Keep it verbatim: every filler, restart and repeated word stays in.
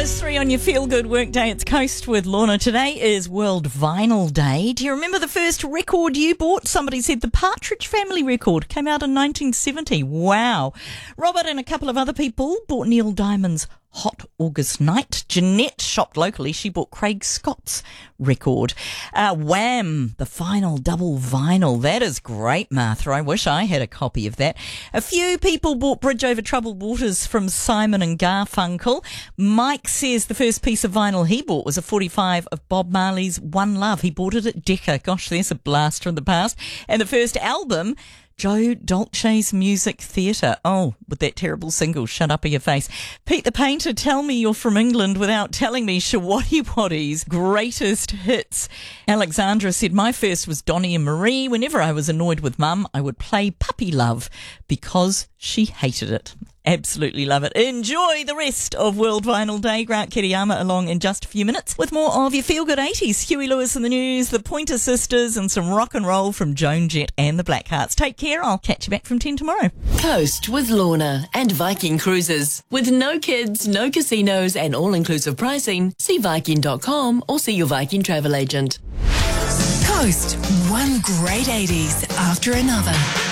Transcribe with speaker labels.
Speaker 1: Minus three on your feel-good workday. It's Coast with Lorna. Today is World Vinyl Day. Do you remember the first record you bought? Somebody said the Partridge Family record came out in nineteen seventy. Wow. Robert and a couple of other people bought Neil Diamond's Hot August Night. Jeanette shopped locally. She bought Craig Scott's record. Uh, Wham! The final double vinyl. That is great, Martha. I wish I had a copy of that. A few people bought Bridge Over Troubled Waters from Simon and Garfunkel. Mike says the first piece of vinyl he bought was a forty-five of Bob Marley's One Love. He bought it at Decca. Gosh, there's a blast from the past. And the first album, Joe Dolce's Music Theatre. Oh, with that terrible single, Shut Up in Your Face. Pete the Painter, tell me you're from England without telling me Shawati Wadi's greatest hits. Alexandra said, my first was Donnie and Marie. Whenever I was annoyed with Mum, I would play Puppy Love because she hated it. Absolutely love it. Enjoy the rest of World Vinyl Day. Grant Kiriyama along in just a few minutes with more of your feel-good eighties. Huey Lewis in the news, the Pointer Sisters, and some rock and roll from Joan Jett and the Blackhearts. Take care. I'll catch you back from ten tomorrow.
Speaker 2: Coast with Lorna and Viking Cruises. With no kids, no casinos, and all-inclusive pricing, see Viking dot com or see your Viking travel agent.
Speaker 3: Coast, one great eighties after another.